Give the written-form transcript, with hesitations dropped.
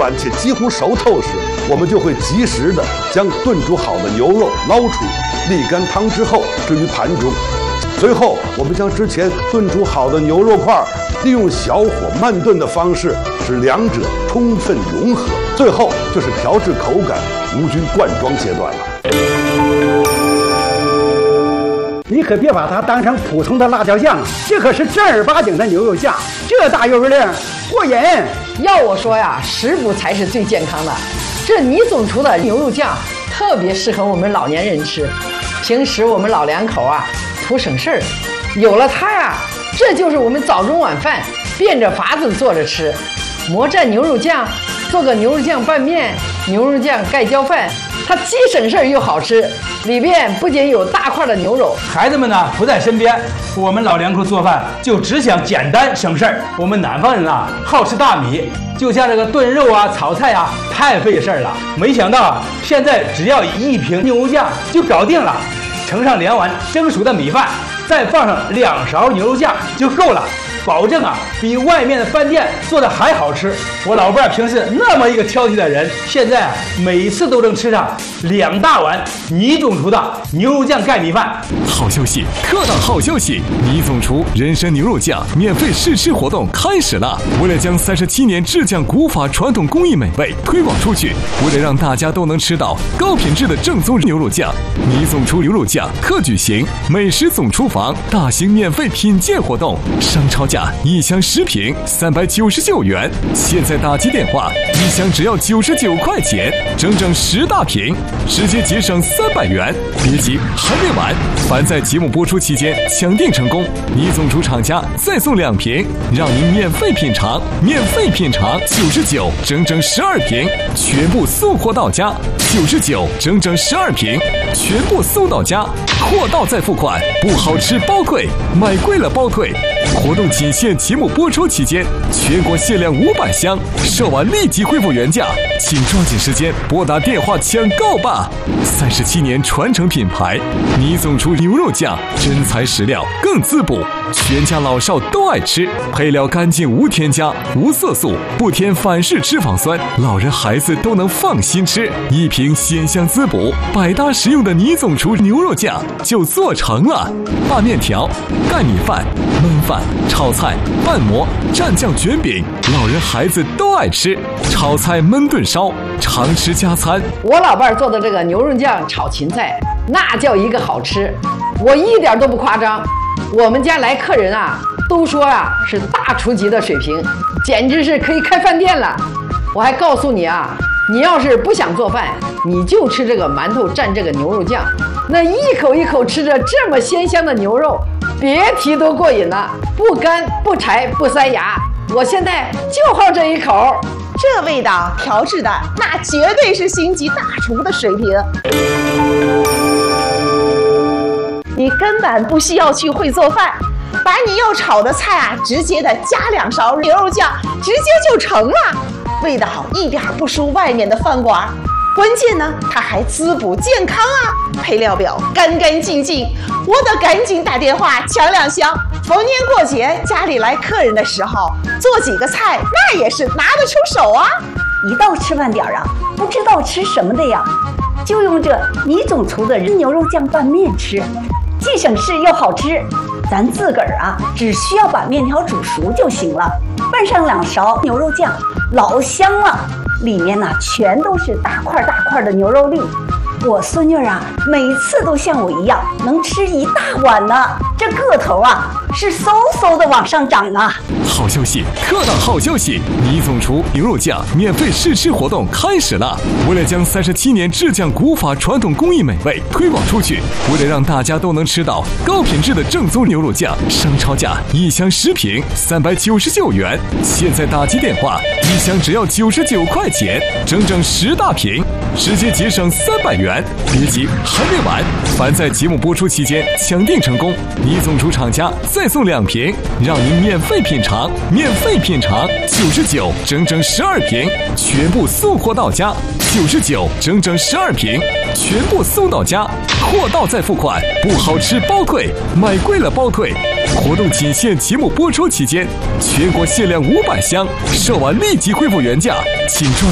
软且几乎熟透时，我们就会及时的将炖煮好的牛肉捞出，沥干汤之后置于盘中。随后，我们将之前炖煮好的牛肉块利用小火慢炖的方式，使两者充分融合。最后就是调制口感、无菌灌装阶段了。 你可别把它当成普通的辣椒酱，这可是正儿八经的牛肉酱，这大油量过瘾。 要我说呀，食补才是最健康的。这倪总厨的牛肉酱特别适合我们老年人吃，平时我们老两口啊图省事儿，有了它呀，这就是我们早中晚饭变着法子做着吃。魔蘸牛肉酱，做个牛肉酱拌面、牛肉酱盖浇饭，它既省事儿又好吃，里边不仅有大块的牛肉。 孩子们呢不在身边，我们老两口做饭就只想简单省事儿。我们南方人啊好吃大米，就像这个炖肉啊、炒菜啊太费事儿了。没想到现在只要1瓶牛肉酱就搞定了，盛上2碗蒸熟的米饭，再放上2勺牛肉酱就够了。保证啊，比外面的饭店做的还好吃。我老伴儿平时那么一个挑剔的人，现在每次都能吃上2大碗倪总厨的牛肉酱盖米饭。 好消息，特大好消息！倪总厨人参牛肉酱免费试吃活动开始了。为了将37年制酱古法传统工艺美味推广出去，为了让大家都能吃到高品质的正宗牛肉酱，倪总厨牛肉酱特举行美食总厨房大型免费品鉴活动，商超价1箱10瓶399元，现在打击电话，1箱只要99块钱，整整10大瓶，直接节省300元。别急，还没完！凡在节目播出期间抢订成功，倪总厨厂家再送2瓶，让您免费品尝，99，整整12瓶，全部送货到家，99，整整12瓶，全部送到家，货到再付款，不好吃包退，买贵了包退。活动仅限节目播出期间，全国限量500箱，售完立即恢复原价，请抓紧时间拨打电话抢购吧！37年传承品牌，倪总厨牛肉酱，真材实料更滋补，全家老少都爱吃，配料干净无添加，无色素，不添反式脂肪酸，老人孩子都能放心吃。1瓶鲜香滋补、百搭实用的倪总厨牛肉酱就做成了。拌面条、盖米饭、焖饭、炒菜、拌馍、蘸酱卷饼，老人孩子都爱吃。炒菜焖炖烧，常吃加餐。 我老伴儿做的这个牛肉酱炒芹菜，那叫一个好吃，我一点都不夸张。我们家来客人啊，都说啊是大厨级的水平，简直是可以开饭店了。我还告诉你啊，你要是不想做饭，你就吃这个馒头蘸这个牛肉酱，那一口一口吃着这么鲜香的牛肉，别提多过瘾了，不干不柴不塞牙。我现在就好这一口， 这味道调制的那绝对是星级大厨的水平。你根本不需要去会做饭，把你要炒的菜啊，直接的加2勺牛肉酱，直接就成了，味道一点不输外面的饭馆。关键呢，它还滋补健康啊！配料表干干净净，我得赶紧打电话抢2箱。逢年过节家里来客人的时候，做几个菜那也是拿得出手啊！ 一到吃饭点啊，不知道吃什么的呀，就用这倪总厨的牛肉酱拌面吃，既省事又好吃。咱自个儿啊，只需要把面条煮熟就行了，拌上2勺牛肉酱，老香了。里面呢全都是大块大块的牛肉粒。我孙女啊，每次都像我一样能吃1大碗呢，这个头啊是嗖嗖的往上涨啊！ 好消息，特大好消息！倪总厨牛肉酱免费试吃活动开始了。为了将37年制酱古法传统工艺美味推广出去，为了让大家都能吃到高品质的正宗牛肉酱，商超价1箱10瓶399元，现在打击电话，1箱只要99块钱，整整10大瓶，直接节省300元。别急，还没完！凡在节目播出期间抢订成功，倪总厨厂家再送2瓶，让您免费品尝，99，整整12瓶，全部送货到家，99，整整12瓶，全部送到家，货到再付款，不好吃包退，买贵了包退。活动仅限节目播出期间，全国限量500箱，售完立即恢复原价，请抓